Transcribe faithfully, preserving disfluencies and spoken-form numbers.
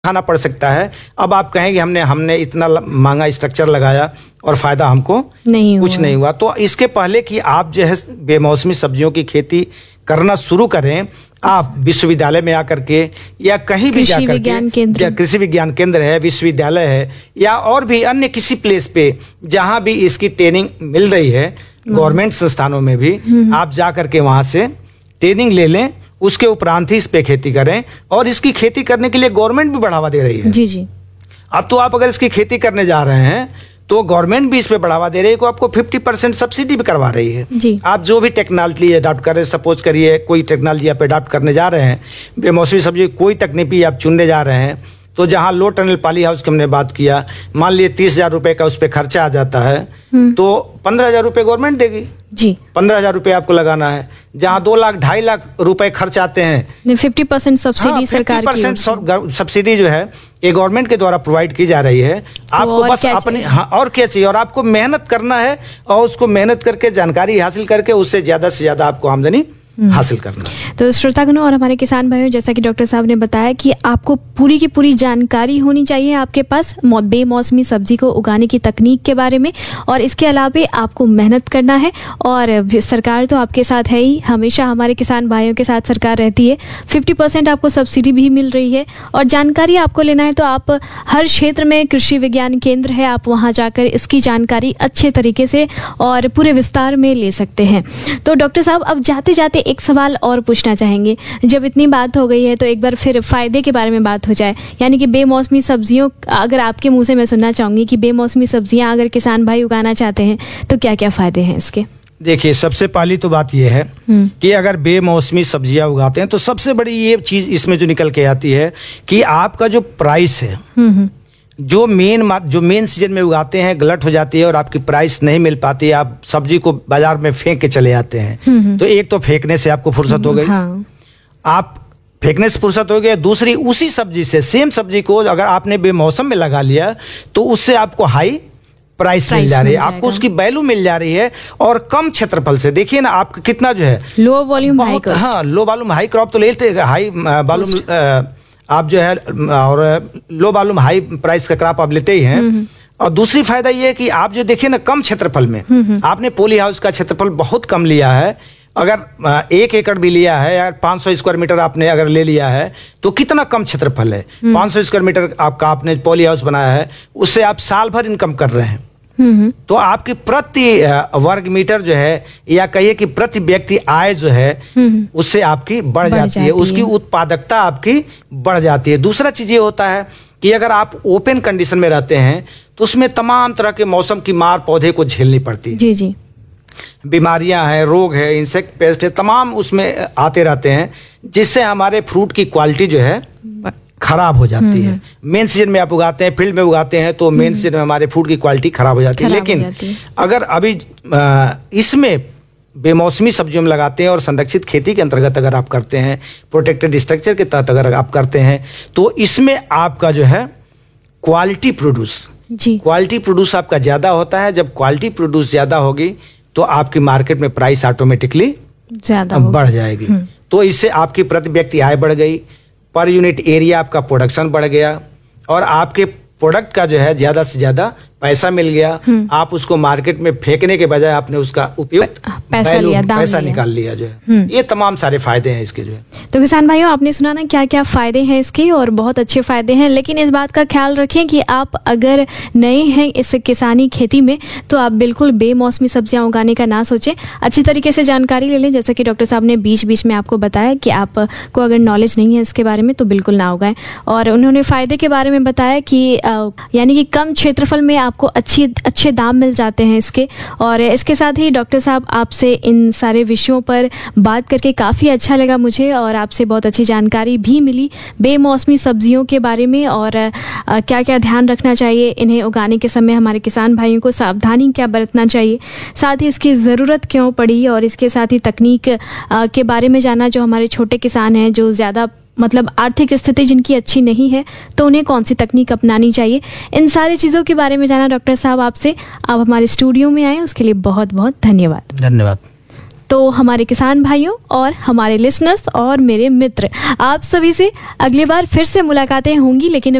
खाना पड़ सकता है। अब आप कहेंगे हमने हमने इतना महंगा स्ट्रक्चर लगाया और फायदा हमको नहीं कुछ हुआ। नहीं हुआ। तो इसके पहले कि आप जो है बेमौसमी सब्जियों की खेती करना शुरू करें, आप विश्वविद्यालय में आकर के या कहीं भी जाकर के, कृषि विज्ञान केंद्र है, विश्वविद्यालय है या और भी अन्य किसी प्लेस पे जहां भी इसकी ट्रेनिंग मिल रही है, गवर्नमेंट संस्थानों में भी आप जा करके वहां से ट्रेनिंग ले लें, उसके उपरांत ही इस पे खेती करें। और इसकी खेती करने के लिए गवर्नमेंट भी बढ़ावा दे रही है। जी जी। अब तो आप अगर इसकी खेती करने जा रहे हैं तो गवर्नमेंट भी इस पे बढ़ावा दे रही है, को आपको पचास परसेंट सब्सिडी भी करवा रही है। जी। आप जो भी टेक्नोलॉजी अडॉप्ट करें, सपोज करिए कोई टेक्नोलॉजी आप अडॉप्ट करने जा रहे हैं, बेमौसमी सब्जी कोई तकनीकी आप चुनने जा रहे हैं, तो जहां लो टनल पॉली हाउस की हमने बात किया, मान लिए तीस हजार रुपए का उस पर खर्चा आ जाता है, तो पंद्रह हजार रुपए गवर्नमेंट देगी। जी। पंद्रह हजार रुपए आपको लगाना है। जहां दो लाख ढाई लाख रुपए खर्च आते हैं, फिफ्टी परसेंट सब्सिडी सरकार की सब्सिडी जो है ये गवर्नमेंट के द्वारा प्रोवाइड की जा रही है। आपको बस अपने हाँ, और क्या चाहिए, और आपको मेहनत करना है और उसको मेहनत करके जानकारी हासिल करके उससे ज्यादा से ज्यादा आपको आमदनी हासिल करना। तो श्रोतागणों और हमारे किसान भाइयों, जैसा कि डॉक्टर साहब ने बताया कि आपको पूरी की पूरी जानकारी होनी चाहिए आपके पास बेमौसमी सब्जी को उगाने की तकनीक के बारे में, और इसके अलावा आपको मेहनत करना है। और सरकार तो आपके साथ है ही, हमेशा हमारे किसान भाइयों के साथ सरकार रहती है। फिफ्टी परसेंट आपको सब्सिडी भी मिल रही है। और जानकारी आपको लेना है तो आप हर क्षेत्र में कृषि विज्ञान केंद्र है, आप वहाँ जाकर इसकी जानकारी अच्छे तरीके से और पूरे विस्तार में ले सकते हैं। तो डॉक्टर साहब, अब जाते जाते एक सवाल और पूछना चाहेंगे। जब इतनी बात हो गई है तो एक बार फिर फायदे के बारे में बात हो जाए, यानी कि बेमौसमी सब्जियों, अगर आपके मुंह से मैं सुनना चाहूंगी कि बेमौसमी सब्जियां अगर किसान भाई उगाना चाहते हैं तो क्या क्या फायदे हैं इसके? देखिए, सबसे पहली तो बात यह है कि अगर बेमौसमी सब्जियां उगाते हैं तो सबसे बड़ी ये चीज इसमें जो निकल के आती है कि आपका जो प्राइस है, जो मेन जो मेन सीजन में उगाते हैं गलत हो जाती है और आपकी प्राइस नहीं मिल पाती है, आप सब्जी को बाजार में फेंक के चले जाते हैं। तो एक तो फेंकने से आपको फुर्सत हो गई, हाँ। आप फेंकने से फुर्सत हो गई। दूसरी, उसी सब्जी से सेम सब्जी को अगर आपने बेमौसम में लगा लिया तो उससे आपको हाई प्राइस मिल जा रही है, आपको उसकी वैल्यू मिल जा रही है और कम क्षेत्रफल से। देखिए ना, आपका कितना जो है लो वॉल्यूम हाई कॉस्ट, हाँ लो वॉल्यूम हाई क्रॉप तो लेते हैं, हाई वॉल्यूम आप जो है और लो वॉल्यूम हाई प्राइस का क्रॉप आप लेते ही हैं। और दूसरी फायदा ये है कि आप जो देखिए ना, कम क्षेत्रफल में आपने पॉली हाउस का क्षेत्रफल बहुत कम लिया है। अगर एक एकड़ भी लिया है या पाँच सौ स्क्वायर मीटर आपने अगर ले लिया है तो कितना कम क्षेत्रफल है, पाँच सौ स्क्वायर मीटर आपका आपने पॉली हाउस बनाया है, उससे आप साल भर इनकम कर रहे हैं। तो आपकी प्रति वर्ग मीटर जो है या कहिए कि प्रति व्यक्ति आय जो है उससे आपकी बढ़ जाती, जाती है, उसकी उत्पादकता आपकी बढ़ जाती है। दूसरा चीज ये होता है कि अगर आप ओपन कंडीशन में रहते हैं तो उसमें तमाम तरह के मौसम की मार पौधे को झेलनी पड़ती है। जी जी। बीमारियां हैं, रोग है, इंसेक्ट पेस्ट है, तमाम उसमें आते रहते हैं, जिससे हमारे फ्रूट की क्वालिटी जो है खराब हो जाती है। मेन सीजन में आप उगाते हैं, फील्ड में उगाते हैं तो मेन सीजन में हमारे फूड की क्वालिटी खराब हो जाती है। लेकिन अगर अभी इसमें बेमौसमी सब्जियों में लगाते हैं और संरक्षित खेती के अंतर्गत अगर आप करते हैं, प्रोटेक्टेड स्ट्रक्चर के तहत अगर आप करते हैं, तो इसमें आपका जो है क्वालिटी प्रोड्यूस जी क्वालिटी प्रोड्यूस आपका ज्यादा होता है। जब क्वालिटी प्रोड्यूस ज्यादा होगी तो आपकी मार्केट में प्राइस ऑटोमेटिकली ज्यादा बढ़ जाएगी। तो इससे आपकी प्रति व्यक्ति आय बढ़ गई, पर यूनिट एरिया आपका प्रोडक्शन बढ़ गया और आपके प्रोडक्ट का जो है ज्यादा से ज्यादा पैसा मिल गया। आप उसको मार्केट में फेंकने के बजाय आपने उसका उपयोग पैसा लिया, पैसा लिया। निकाल लिया जो है। ये तमाम सारे फायदे हैं इसके जो है। तो किसान भाइयों, आपने सुना ना क्या क्या फायदे हैं इसके, और बहुत अच्छे फायदे हैं। लेकिन इस बात का ख्याल रखें कि आप अगर नए हैं इस किसानी खेती में तो आप बिल्कुल बेमौसमी सब्जियां उगाने का ना सोचें। अच्छी तरीके से जानकारी ले लें, जैसा कि डॉक्टर साहब ने बीच बीच में आपको बताया कि आपको अगर नॉलेज नहीं है इसके बारे में तो बिल्कुल ना उगाएं। और उन्होंने फायदे के बारे में बताया कि यानी कि कम क्षेत्रफल में आपको अच्छी अच्छे दाम मिल जाते हैं इसके। और इसके साथ ही डॉक्टर साहब, आपसे इन सारे विषयों पर बात करके काफ़ी अच्छा लगा मुझे, और आपसे बहुत अच्छी जानकारी भी मिली बेमौसमी सब्जियों के बारे में, और क्या क्या ध्यान रखना चाहिए इन्हें उगाने के समय, हमारे किसान भाइयों को सावधानी क्या बरतना चाहिए, साथ ही इसकी ज़रूरत क्यों पड़ी, और इसके साथ ही तकनीक के बारे में जाना। जो हमारे छोटे किसान हैं, जो ज़्यादा मतलब आर्थिक स्थिति जिनकी अच्छी नहीं है, तो उन्हें कौन सी तकनीक अपनानी चाहिए, इन सारी चीज़ों के बारे में जाना डॉक्टर साहब आपसे। आप हमारे स्टूडियो में आए, उसके लिए बहुत बहुत धन्यवाद। धन्यवाद। तो हमारे किसान भाइयों और हमारे लिसनर्स और मेरे मित्र, आप सभी से अगली बार फिर से मुलाकातें होंगी, लेकिन